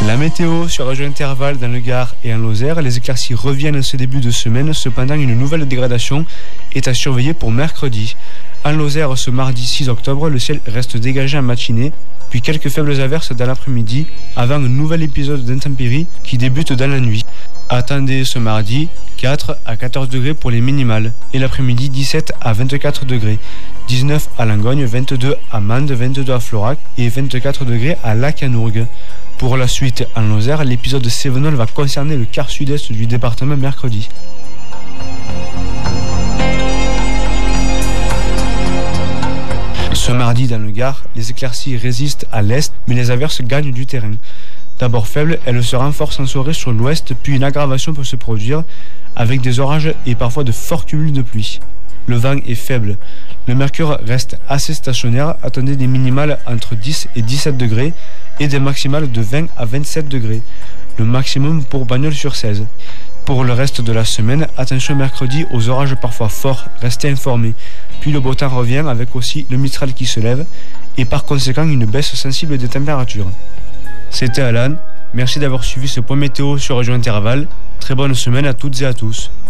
La météo sur Radio Intervalle dans le Gard et en Lozère, les éclaircies reviennent ce début de semaine, cependant une nouvelle dégradation est à surveiller pour mercredi. En Lozère, ce mardi 6 octobre, le ciel reste dégagé en matinée, puis quelques faibles averses dans l'après-midi, avant un nouvel épisode d'intempéries qui débute dans la nuit. Attendez ce mardi 4 à 14 degrés pour les minimales, et l'après-midi 17 à 24 degrés, 19 à Langogne, 22 à Mende, 22 à Florac et 24 degrés à Lac-en-Ourgues. Pour la suite, en Lozère, l'épisode Cévenol va concerner le quart sud-est du département mercredi. Ce mardi, dans le Gard, les éclaircies résistent à l'est, mais les averses gagnent du terrain. D'abord faibles, elles se renforcent en soirée sur l'ouest, puis une aggravation peut se produire, avec des orages et parfois de forts cumuls de pluie. Le vent est faible. Le mercure reste assez stationnaire, attendez des minimales entre 10 et 17 degrés et des maximales de 20 à 27 degrés. Le maximum pour Bagnols-sur-Cèze. Pour le reste de la semaine, attention mercredi aux orages parfois forts, restez informés. Puis le beau temps revient avec aussi le Mistral qui se lève et par conséquent une baisse sensible des températures. C'était Alan, merci d'avoir suivi ce point météo sur Radio Intervalle. Très bonne semaine à toutes et à tous.